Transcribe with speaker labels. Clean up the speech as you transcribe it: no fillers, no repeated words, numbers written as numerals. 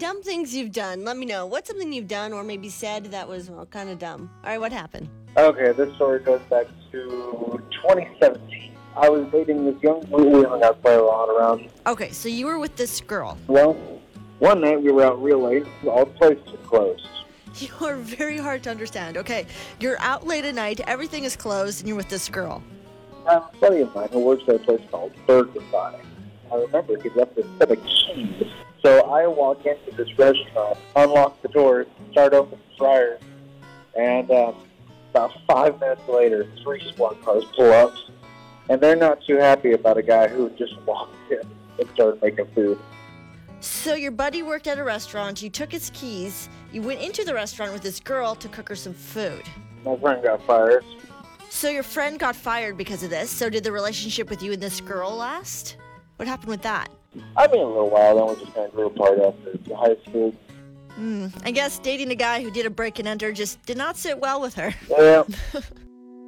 Speaker 1: dumb things you've done. Let me know. What's something you've done or maybe said that was, kind of dumb? All right, what happened?
Speaker 2: Okay, this story goes back to 2017. I was dating this young we hung out quite a lot around.
Speaker 1: Okay, so you were with this girl.
Speaker 2: Well, one night we were out real late. All the places were closed.
Speaker 1: You are very hard to understand. Okay, you're out late at night, everything is closed, and you're with this girl.
Speaker 2: A buddy of mine who works at a place called BurgerFi. I remember he left a set of keys. So I walk into this restaurant, unlock the doors, start opening the fryer, and about 5 minutes later, 3 SWAT cars pull up, and they're not too happy about a guy who just walked in and started making food.
Speaker 1: So your buddy worked at a restaurant, you took his keys, you went into the restaurant with this girl to cook her some food.
Speaker 2: My friend got fired.
Speaker 1: So your friend got fired because of this, so did the relationship with you and this girl last? What happened with that?
Speaker 2: I mean, a little while, then we just kind of grew apart after high school.
Speaker 1: I guess dating a guy who did a break and enter just did not sit well with her.
Speaker 2: Yeah.